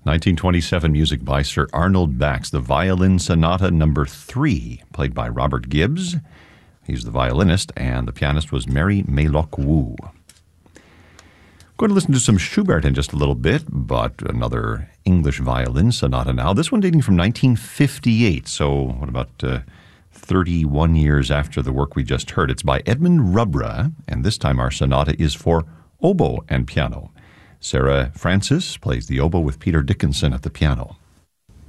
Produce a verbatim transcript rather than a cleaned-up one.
nineteen twenty-seven music by Sir Arnold Bax, the Violin Sonata number three, played by Robert Gibbs. He's the violinist, and the pianist was Mary Maylock Wu. Going to listen to some Schubert in just a little bit, but another English violin sonata now. This one dating from nineteen fifty-eight, so what about uh, thirty-one years after the work we just heard. It's by Edmund Rubra, and this time our sonata is for oboe and piano. Sarah Francis plays the oboe with Peter Dickinson at the piano.